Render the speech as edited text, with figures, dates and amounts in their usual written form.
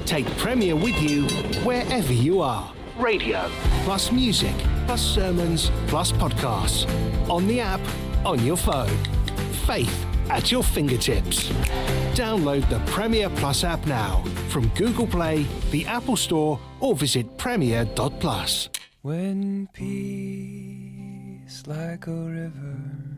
Take Premier with you wherever you are. Radio, plus music, plus sermons, plus podcasts. On the app, on your phone. Faith at your fingertips. Download the Premier Plus app now from Google Play, the Apple Store, or visit premier.plus. When peace like a river